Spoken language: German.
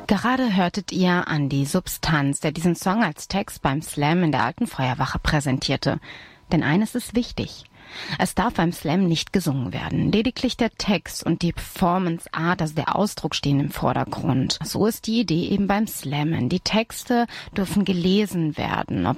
Gerade hörtet ihr Andi Substanz, der diesen Song als Text beim Slam in der Alten Feuerwache präsentierte. Denn eines ist wichtig: Es darf beim Slam nicht gesungen werden. Lediglich der Text und die Performance-Art, also der Ausdruck, stehen im Vordergrund. So ist die Idee eben beim Slammen. Die Texte dürfen gelesen werden, ob